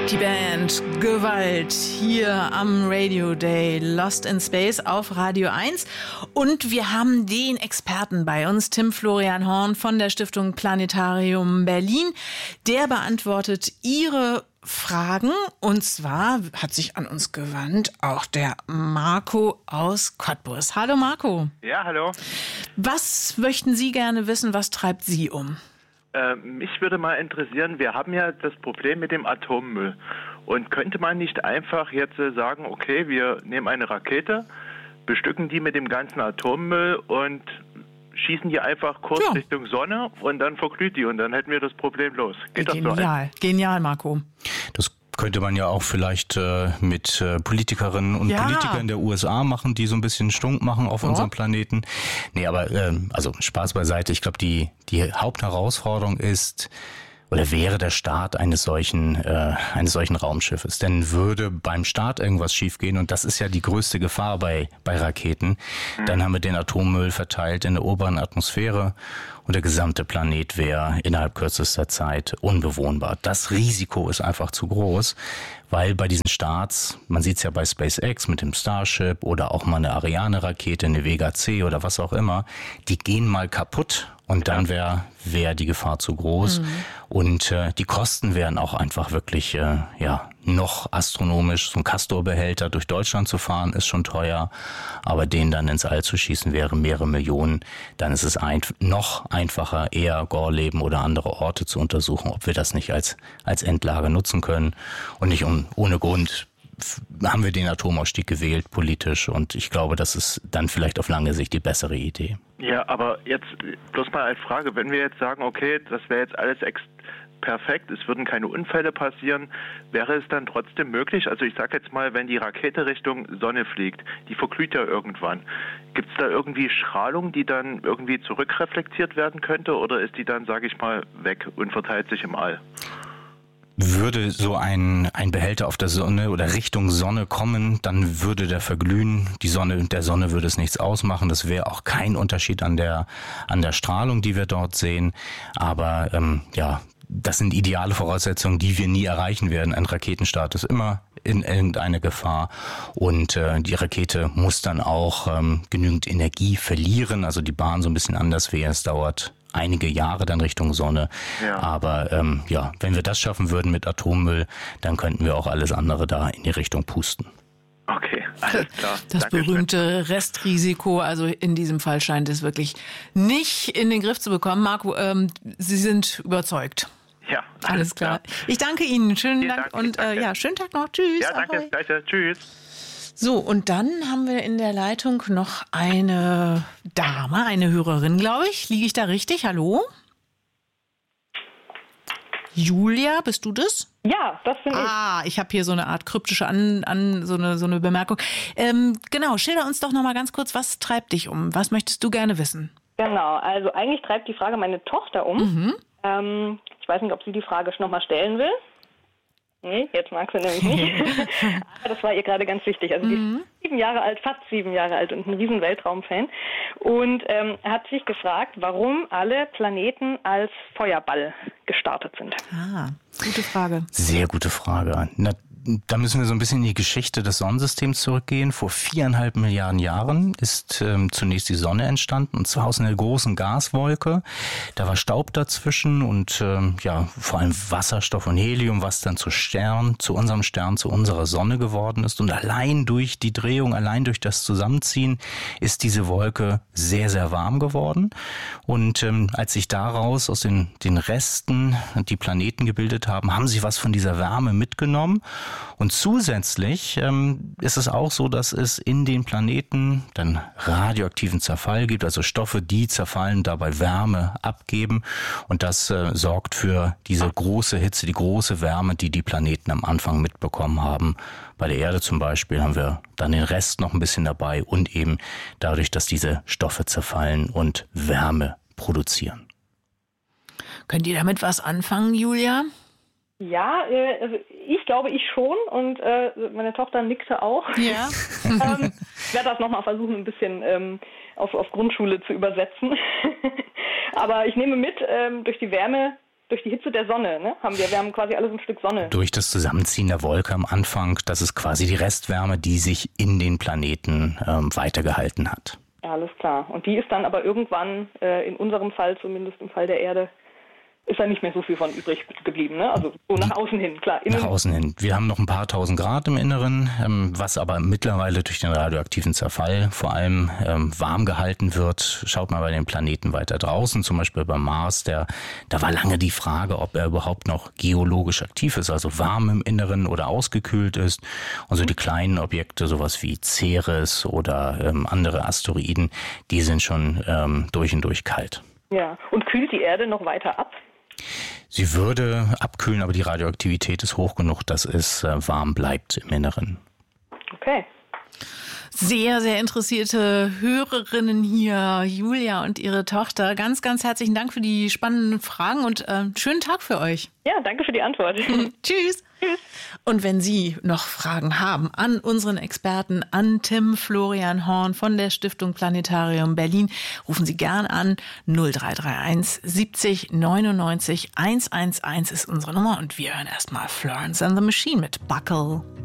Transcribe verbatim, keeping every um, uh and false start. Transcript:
Die Band Gewalt hier am Radio Day Lost in Space auf Radio eins. Und wir haben den Experten bei uns, Tim Florian Horn von der Stiftung Planetarium Berlin. Der beantwortet Ihre Fragen. Und zwar hat sich an uns gewandt auch der Marco aus Cottbus. Hallo Marco. Ja, hallo. Was möchten Sie gerne wissen? Was treibt Sie um? Äh, mich würde mal interessieren, wir haben ja das Problem mit dem Atommüll. Und könnte man nicht einfach jetzt äh, sagen, okay, wir nehmen eine Rakete, bestücken die mit dem ganzen Atommüll und schießen die einfach kurz ja. Richtung Sonne und dann verglüht die und dann hätten wir das Problem los. Geht Genial, das so? Genial, Marco. Das könnte man ja auch vielleicht äh, mit äh, Politikerinnen und ja. Politikern der U S A machen, die so ein bisschen Stunk machen auf ja. unserem Planeten. Nee, aber ähm, also Spaß beiseite. Ich glaube, die die Hauptherausforderung ist oder wäre der Start eines solchen äh, eines solchen Raumschiffes. Denn würde beim Start irgendwas schiefgehen, und das ist ja die größte Gefahr bei bei Raketen, mhm. dann haben wir den Atommüll verteilt in der oberen Atmosphäre und der gesamte Planet wäre innerhalb kürzester Zeit unbewohnbar. Das Risiko ist einfach zu groß, weil bei diesen Starts, man sieht es ja bei SpaceX mit dem Starship oder auch mal eine Ariane-Rakete, eine Vega C oder was auch immer, die gehen mal kaputt. Und dann wäre wär die Gefahr zu groß. Mhm. Und äh, die Kosten wären auch einfach wirklich äh, ja noch astronomisch. So ein Castor-Behälter durch Deutschland zu fahren, ist schon teuer. Aber den dann ins All zu schießen, wäre mehrere Millionen. Dann ist es ein, noch einfacher, eher Gorleben oder andere Orte zu untersuchen, ob wir das nicht als als Endlager nutzen können. Und nicht um, ohne Grund haben wir den Atomausstieg gewählt, politisch. Und ich glaube, das ist dann vielleicht auf lange Sicht die bessere Idee. Ja, aber jetzt bloß mal als Frage, wenn wir jetzt sagen, okay, das wäre jetzt alles ex- perfekt, es würden keine Unfälle passieren, wäre es dann trotzdem möglich? Also ich sage jetzt mal, wenn die Rakete Richtung Sonne fliegt, die verglüht ja irgendwann. Gibt es da irgendwie Strahlung, die dann irgendwie zurückreflektiert werden könnte, oder ist die dann, sage ich mal, weg und verteilt sich im All? Würde so ein ein Behälter auf der Sonne oder Richtung Sonne kommen, dann würde der verglühen. Die Sonne, der Sonne würde es nichts ausmachen. Das wäre auch kein Unterschied an der an der Strahlung, die wir dort sehen. Aber ähm, ja, das sind ideale Voraussetzungen, die wir nie erreichen werden. Ein Raketenstart ist immer in irgendeine Gefahr und äh, die Rakete muss dann auch ähm, genügend Energie verlieren. Also die Bahn so ein bisschen anders wäre. Es dauert einige Jahre dann Richtung Sonne. Ja. Aber ähm, ja, wenn wir das schaffen würden mit Atommüll, dann könnten wir auch alles andere da in die Richtung pusten. Okay, alles klar. Das Dankeschön. berühmte Restrisiko, also in diesem Fall scheint es wirklich nicht in den Griff zu bekommen. Marco, ähm, Sie sind überzeugt. Ja, alles, alles klar. klar. Ich danke Ihnen. Schönen Vielen Dank, Dank und äh, ja, schönen Tag noch. Tschüss. Ja, danke. Ahoi. Gleiche. Tschüss. So, und dann haben wir in der Leitung noch eine Dame, eine Hörerin, glaube ich. Liege ich da richtig? Hallo? Julia, bist du das? Ja, das bin ich. Ah, ich habe hier so eine Art kryptische an, an so eine so eine Bemerkung. Ähm, genau, schilder uns doch noch mal ganz kurz, was treibt dich um? Was möchtest du gerne wissen? Genau, also eigentlich treibt die Frage meine Tochter um. Mhm. Ähm, ich weiß nicht, ob sie die Frage schon noch mal stellen will. Nee, jetzt mag sie nämlich nicht. Aber das war ihr gerade ganz wichtig. Also die mhm. ist sieben Jahre alt, fast sieben Jahre alt und ein riesen Weltraumfan. Und ähm, hat sich gefragt, warum alle Planeten als Feuerball gestartet sind. Ah, gute Frage. Sehr gute Frage. Na, da müssen wir so ein bisschen in die Geschichte des Sonnensystems zurückgehen. Vor viereinhalb Milliarden Jahren ist ähm, zunächst die Sonne entstanden, und zwar aus einer großen Gaswolke. Da war Staub dazwischen und ähm, ja vor allem Wasserstoff und Helium, was dann zu Stern, zu unserem Stern, zu unserer Sonne geworden ist. Und allein durch die Drehung, allein durch das Zusammenziehen ist diese Wolke sehr, sehr warm geworden. Und ähm, als sich daraus aus den, den Resten die Planeten gebildet haben, haben sie was von dieser Wärme mitgenommen. Und zusätzlich ähm, ist es auch so, dass es in den Planeten dann radioaktiven Zerfall gibt, also Stoffe, die zerfallen, dabei Wärme abgeben. Und das äh, sorgt für diese große Hitze, die große Wärme, die die Planeten am Anfang mitbekommen haben. Bei der Erde zum Beispiel haben wir dann den Rest noch ein bisschen dabei und eben dadurch, dass diese Stoffe zerfallen und Wärme produzieren. Könnt ihr damit was anfangen, Julia? Ja, äh, also ich glaube ich schon und äh, meine Tochter nickte auch. Ja. ähm, ich werde das nochmal versuchen, ein bisschen ähm, auf, auf Grundschule zu übersetzen. Aber ich nehme mit, ähm, durch die Wärme durch die Hitze der Sonne, ne? Haben wir, wir haben quasi alles ein Stück Sonne. Durch das Zusammenziehen der Wolke am Anfang, das ist quasi die Restwärme, die sich in den Planeten ähm, weitergehalten hat. Ja, alles klar. Und die ist dann aber irgendwann, äh, in unserem Fall, zumindest im Fall der Erde, ist da nicht mehr so viel von übrig geblieben, ne? Also so nach außen hin, klar. Nach außen hin. Wir haben noch ein paar tausend Grad im Inneren, ähm, was aber mittlerweile durch den radioaktiven Zerfall vor allem ähm, warm gehalten wird. Schaut mal bei den Planeten weiter draußen, zum Beispiel beim Mars, der, da war lange die Frage, ob er überhaupt noch geologisch aktiv ist, also warm im Inneren oder ausgekühlt ist. Und so die kleinen Objekte, sowas wie Ceres oder ähm, andere Asteroiden, die sind schon ähm, durch und durch kalt. Ja, und kühlt die Erde noch weiter ab? Sie würde abkühlen, aber die Radioaktivität ist hoch genug, dass es äh, warm bleibt im Inneren. Okay. Sehr, sehr interessierte Hörerinnen hier, Julia und ihre Tochter. Ganz, ganz herzlichen Dank für die spannenden Fragen und äh, schönen Tag für euch. Ja, danke für die Antwort. Tschüss. Tschüss. Und wenn Sie noch Fragen haben an unseren Experten, an Tim Florian Horn von der Stiftung Planetarium Berlin, rufen Sie gern an. null drei drei eins siebzig neunundneunzig hundertundzehn ist unsere Nummer und wir hören erstmal Florence and the Machine mit Buckle.